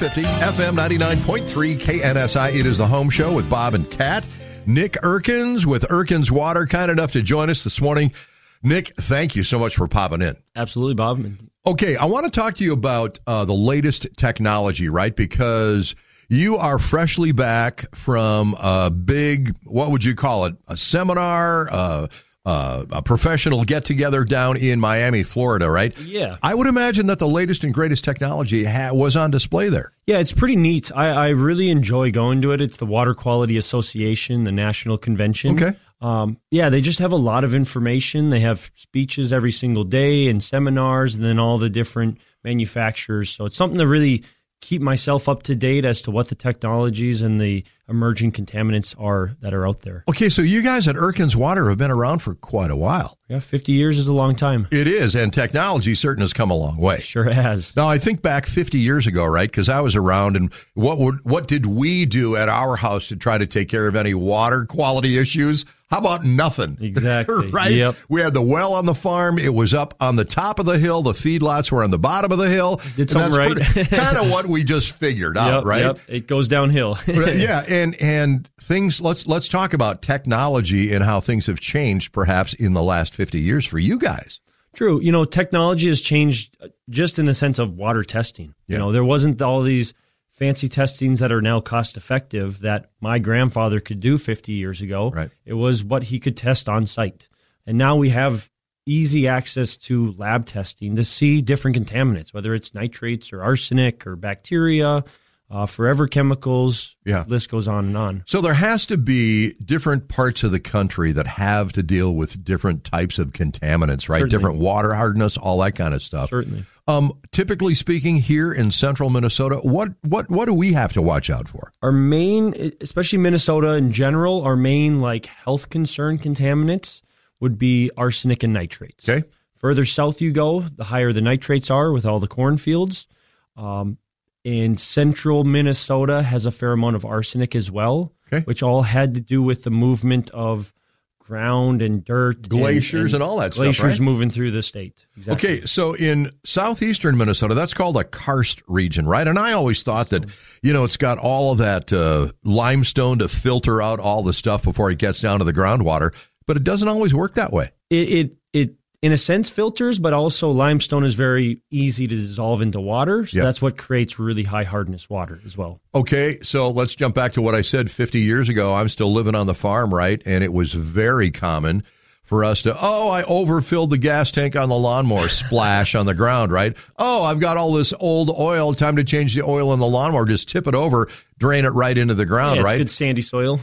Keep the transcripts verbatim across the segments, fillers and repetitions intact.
fifty, F M ninety-nine point three, K N S I. It is the Home Show with Bob and Kat. Nick Erkins with Erkins Water, kind enough to join us this morning. Nick, thank you so much for popping in. Absolutely, Bob. Okay, I want to talk to you about uh, the latest technology, right? Because you are freshly back from a big, what would you call it, a seminar, uh, uh, a professional get-together down in Miami, Florida, right? Yeah. I would imagine that the latest and greatest technology ha- was on display there. Yeah, it's pretty neat. I, I really enjoy going to it. It's the Water Quality Association, the national convention. Okay. Um, yeah, they just have a lot of information. They have speeches every single day and seminars, and then all the different manufacturers. So it's something to really keep myself up to date as to what the technologies and the emerging contaminants are that are out there. Okay, so you guys at Erkins Water have been around for quite a while. Yeah, fifty years is a long time. It is, and technology certainly has come a long way. Sure has. Now, I think back fifty years ago, right, because I was around, and what would what did we do at our house to try to take care of any water quality issues? How about nothing? Exactly. Right? Yep. We had the well on the farm. It was up on the top of the hill. The feedlots were on the bottom of the hill. Did something right. Kind of what we just figured out, yep, right? Yep. It goes downhill. Yeah, and and things. Let's let's talk about technology and how things have changed, perhaps in the last fifty years for you guys. True. You know, technology has changed just in the sense of water testing. Yeah. You know, there wasn't all these fancy testings that are now cost effective that my grandfather could do fifty years ago. Right. It was what he could test on site. And now we have easy access to lab testing to see different contaminants, whether it's nitrates or arsenic or bacteria, uh, forever chemicals. Yeah. List goes on and on. So there has to be different parts of the country that have to deal with different types of contaminants, right? Certainly. Different water hardness, all that kind of stuff. Certainly. Um, typically speaking, here in central Minnesota, what what what do we have to watch out for? Our main, especially Minnesota in general, our main like health concern contaminants would be arsenic and nitrates. Okay. Further south you go, the higher the nitrates are with all the cornfields. Um, and central Minnesota has a fair amount of arsenic as well, Okay. which all had to do with the movement of ground and dirt. Glaciers and, and, and all that stuff, Glaciers right? moving through the state. Exactly. Okay, so in southeastern Minnesota, that's called a karst region, right? And I always thought that, you know, it's got all of that uh, limestone to filter out all the stuff before it gets down to the groundwater, but it doesn't always work that way. It, it, it in a sense, filters, but also limestone is very easy to dissolve into water. So Yep. that's what creates really high hardness water as well. Okay, so let's jump back to what I said fifty years ago. I'm still living on the farm, right? And it was very common for us to, oh, I overfilled the gas tank on the lawnmower, splash on the ground, right? Oh, I've got all this old oil, time to change the oil in the lawnmower, just tip it over, drain it right into the ground, Yeah, it's right? good sandy soil.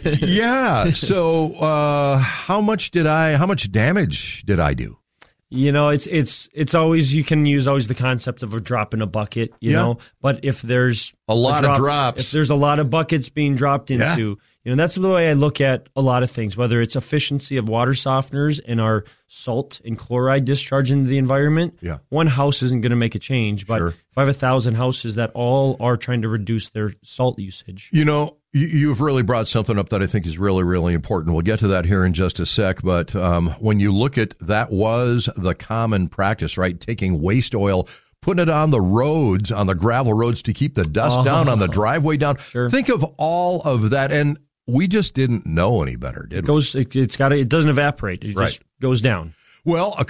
Yeah, so uh, how much did I, how much damage did I do? You know, it's it's it's always, you can use always the concept of a drop in a bucket, you Yeah. know, but if there's A lot drop- of drops. if there's a lot of buckets being dropped into, Yeah. you know, that's the way I look at a lot of things, whether it's efficiency of water softeners and our salt and chloride discharge into the environment. Yeah. One house isn't going to make a change, but Sure. if I have a thousand houses that all are trying to reduce their salt usage. You know, you- you've really brought something up that I think is really, really important. We'll get to that here in just a sec. But um, when you look at that was the common practice, right? Taking waste oil, putting it on the roads, on the gravel roads to keep the dust Oh. down, on the driveway down. Sure. Think of all of that. And we just didn't know any better, did It we? goes, it, it's got to, it doesn't evaporate. It Right. just goes down. Well, a